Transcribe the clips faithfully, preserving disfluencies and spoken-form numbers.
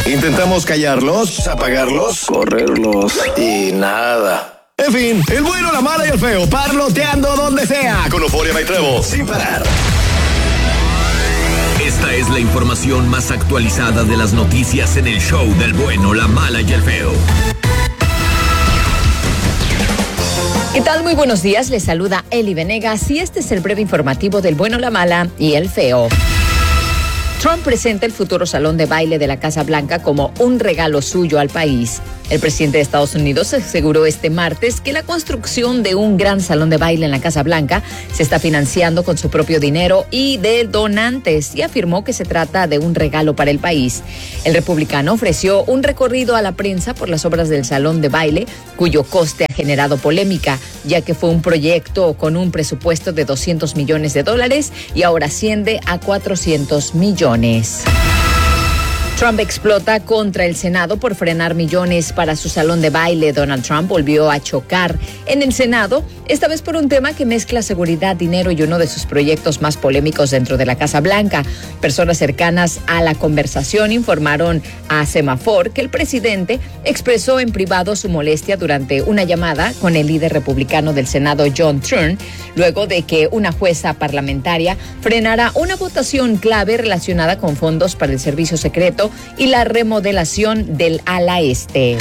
Intentamos callarlos, apagarlos, correrlos y nada. En fin, el bueno, la mala y el feo, parloteando donde sea, con Euphoria y Trevo, sin parar. Esta es la información más actualizada de las noticias en el show del bueno, la mala y el feo. ¿Qué tal? Muy buenos días, les saluda Eli Venegas y este es el breve informativo del bueno, la mala y el feo. Trump presenta el futuro salón de baile de la Casa Blanca como un regalo suyo al país. El presidente de Estados Unidos aseguró este martes que la construcción de un gran salón de baile en la Casa Blanca se está financiando con su propio dinero y de donantes, y afirmó que se trata de un regalo para el país. El republicano ofreció un recorrido a la prensa por las obras del salón de baile, cuyo coste ha generado polémica, ya que fue un proyecto con un presupuesto de doscientos millones de dólares y ahora asciende a cuatrocientos millones. Trump explota contra el Senado por frenar millones para su salón de baile. Donald Trump volvió a chocar en el Senado, esta vez por un tema que mezcla seguridad, dinero y uno de sus proyectos más polémicos dentro de la Casa Blanca. Personas cercanas a la conversación informaron a Semafor que el presidente expresó en privado su molestia durante una llamada con el líder republicano del Senado, John Thune, luego de que una jueza parlamentaria frenara una votación clave relacionada con fondos para el servicio secreto y la remodelación del ala este.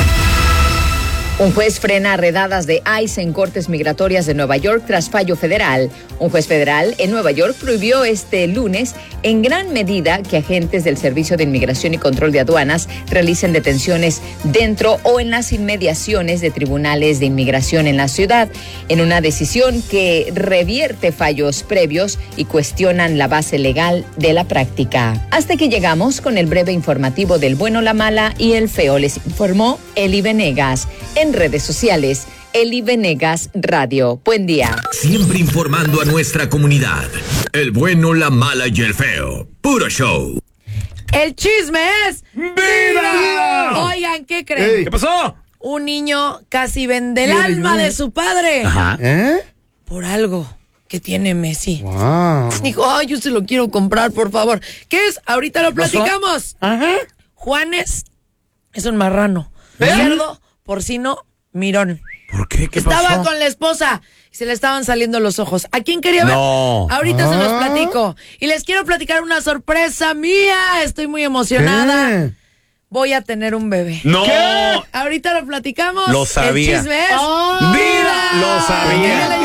Un juez frena redadas de ICE en cortes migratorias de Nueva York tras fallo federal. Un juez federal en Nueva York prohibió este lunes en gran medida que agentes del Servicio de Inmigración y Control de Aduanas realicen detenciones dentro o en las inmediaciones de tribunales de inmigración en la ciudad, en una decisión que revierte fallos previos y cuestionan la base legal de la práctica. Hasta que llegamos con el breve informativo del bueno, la mala y el feo. Les informó Eli Venegas. En redes sociales, Eli Venegas Radio. Buen día. Siempre informando a nuestra comunidad. El bueno, la mala y el feo. Puro show. El chisme es ¡vida! Oigan, ¿qué creen? Ey. ¿Qué pasó? Un niño casi vende el alma de su padre. Ajá. ¿Eh? Por algo que tiene Messi. Wow. Dijo, ay, yo se lo quiero comprar, por favor. ¿Qué es? Ahorita lo platicamos. Ajá. Juanes es un marrano. Cerdo, porcino, mirón. ¿Por qué? ¿Qué Estaba pasó? con la esposa y se le estaban saliendo los ojos. ¿A quién quería ver? No. Ahorita se los Ah. platico. Y les quiero platicar una sorpresa mía. Estoy muy emocionada. ¿Qué? Voy a tener un bebé. No. ¿Qué? Ahorita lo platicamos. Lo sabía. El chisme es ¡Vida! Lo sabía.